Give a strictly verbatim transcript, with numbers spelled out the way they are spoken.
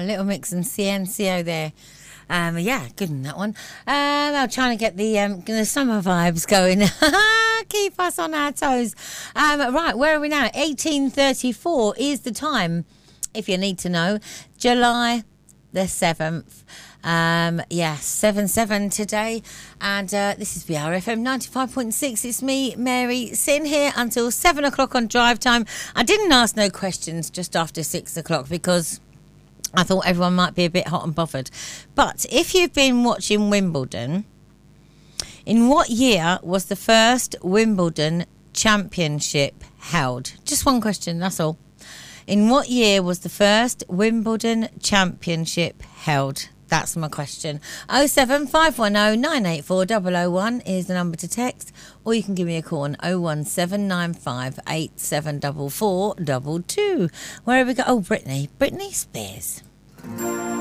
Little Mix and C N C O there. Um, yeah, good in that one. Um, I'm trying to get the um, the summer vibes going. Keep us on our toes. Um, right, where are we now? eighteen thirty-four is the time, if you need to know. July the seventh. Um, yeah, seven seven today. And uh, this is B R F M ninety-five point six. It's me, Mary, sitting here until seven o'clock on drive time. I didn't ask no questions just after six o'clock because I thought everyone might be a bit hot and bothered. But if you've been watching Wimbledon, in what year was the first Wimbledon Championship held? Just one question, that's all. In what year was the first Wimbledon Championship held? That's my question. oh seven five one oh nine eight four oh oh one is the number to text, or you can give me a call on oh one seven nine five eight seven four four two two. Where have we got? Oh, Britney. Britney Spears.